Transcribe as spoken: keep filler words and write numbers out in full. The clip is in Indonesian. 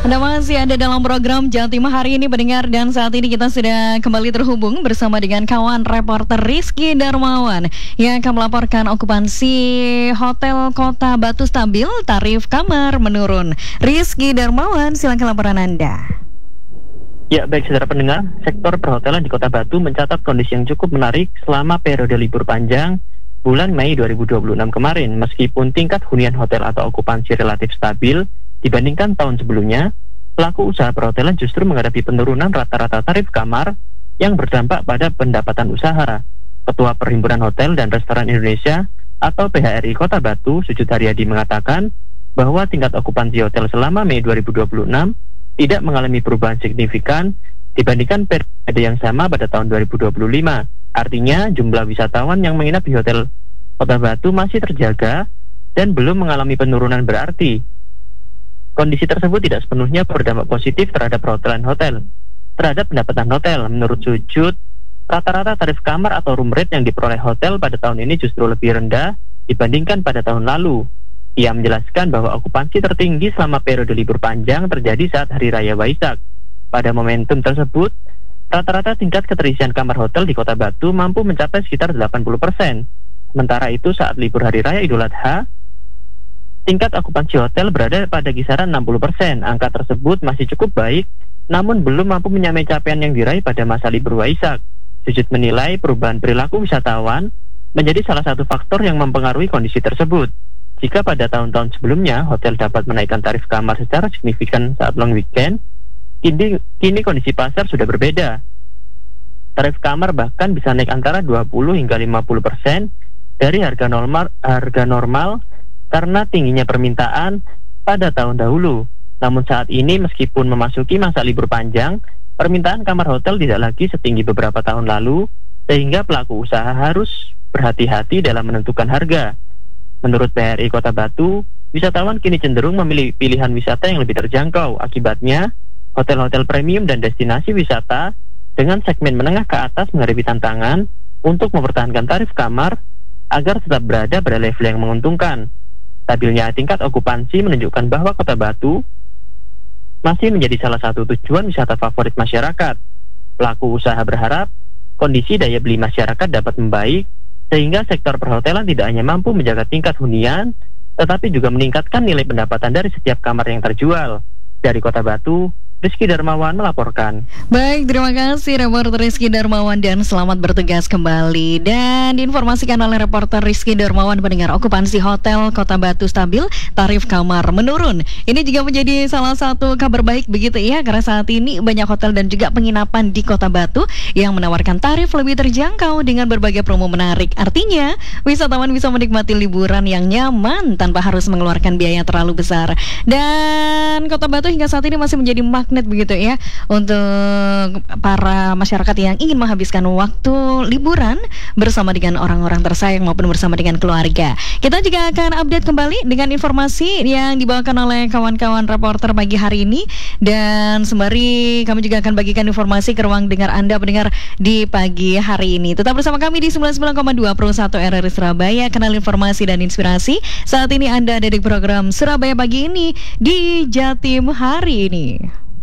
Anda masih ada dalam program Jatim hari ini pendengar, dan saat ini kita sudah kembali terhubung bersama dengan kawan reporter Rizky Darmawan yang akan melaporkan okupansi Hotel Kota Batu stabil, tarif kamar menurun. Rizky Darmawan, silakan laporan Anda. Ya, baik saudara pendengar, sektor perhotelan di Kota Batu mencatat kondisi yang cukup menarik selama periode libur panjang bulan Mei dua ribu dua puluh enam kemarin. Meskipun tingkat hunian hotel atau okupansi relatif stabil dibandingkan tahun sebelumnya, pelaku usaha perhotelan justru menghadapi penurunan rata-rata tarif kamar yang berdampak pada pendapatan usaha. Ketua Perhimpunan Hotel dan Restoran Indonesia atau P H R I Kota Batu, Sujud Haryadi, mengatakan bahwa tingkat okupansi hotel selama Mei dua ribu dua puluh enam tidak mengalami perubahan signifikan dibandingkan periode yang sama pada tahun dua ribu dua puluh lima. Artinya, jumlah wisatawan yang menginap di Hotel Kota Batu masih terjaga dan belum mengalami penurunan berarti. Kondisi tersebut tidak sepenuhnya berdampak positif terhadap perhotelan hotel. Terhadap pendapatan hotel, menurut Sujud, rata-rata tarif kamar atau room rate yang diperoleh hotel pada tahun ini justru lebih rendah dibandingkan pada tahun lalu. Ia menjelaskan bahwa okupansi tertinggi selama periode libur panjang terjadi saat Hari Raya Waisak. Pada momentum tersebut, rata-rata tingkat keterisian kamar hotel di Kota Batu mampu mencapai sekitar delapan puluh persen. Sementara itu saat libur Hari Raya Idul Adha, tingkat okupansi hotel berada pada kisaran enam puluh persen. Angka tersebut masih cukup baik, namun belum mampu menyamai capaian yang diraih pada masa libur Waisak. Sujud menilai perubahan perilaku wisatawan menjadi salah satu faktor yang mempengaruhi kondisi tersebut. Jika pada tahun-tahun sebelumnya hotel dapat menaikkan tarif kamar secara signifikan saat long weekend, kini, kini kondisi pasar sudah berbeda. Tarif kamar bahkan bisa naik antara dua puluh hingga lima puluh persen dari harga normal, harga normal karena tingginya permintaan pada tahun dahulu. Namun saat ini meskipun memasuki masa libur panjang, permintaan kamar hotel tidak lagi setinggi beberapa tahun lalu, sehingga pelaku usaha harus berhati-hati dalam menentukan harga. Menurut P H R I Kota Batu, wisatawan kini cenderung memilih pilihan wisata yang lebih terjangkau. Akibatnya, hotel-hotel premium dan destinasi wisata dengan segmen menengah ke atas menghadapi tantangan untuk mempertahankan tarif kamar agar tetap berada pada level yang menguntungkan. Stabilnya tingkat okupansi menunjukkan bahwa Kota Batu masih menjadi salah satu tujuan wisata favorit masyarakat. Pelaku usaha berharap kondisi daya beli masyarakat dapat membaik, sehingga sektor perhotelan tidak hanya mampu menjaga tingkat hunian, tetapi juga meningkatkan nilai pendapatan dari setiap kamar yang terjual. Dari Kota Batu, Rizky Darmawan melaporkan. Baik, terima kasih reporter Rizky Darmawan dan selamat bertugas kembali. Dan diinformasikan oleh reporter Rizky Darmawan, pendengar, okupansi Hotel Kota Batu stabil, tarif kamar menurun. Ini juga menjadi salah satu kabar baik begitu ya, karena saat ini banyak hotel dan juga penginapan di Kota Batu yang menawarkan tarif lebih terjangkau dengan berbagai promo menarik. Artinya, wisatawan bisa menikmati liburan yang nyaman tanpa harus mengeluarkan biaya terlalu besar. Dan Kota Batu hingga saat ini masih menjadi magnet begitu ya untuk para masyarakat yang ingin menghabiskan waktu liburan bersama dengan orang-orang tersayang maupun bersama dengan keluarga. Kita juga akan update kembali dengan informasi yang dibawakan oleh kawan-kawan reporter pagi hari ini, dan sembari kami juga akan bagikan informasi ke ruang dengar Anda pendengar di pagi hari ini. Tetap bersama kami di sembilan puluh sembilan koma dua Pro satu R R I Surabaya, kanal informasi dan inspirasi. Saat ini Anda ada di program Surabaya Pagi ini di Jatim hari ini.